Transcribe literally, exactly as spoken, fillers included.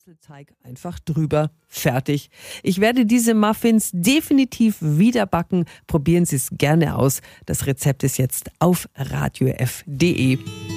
Apfelteig einfach drüber. Fertig. Ich werde diese Muffins definitiv wieder backen. Probieren Sie es gerne aus. Das Rezept ist jetzt auf radio f punkt d e.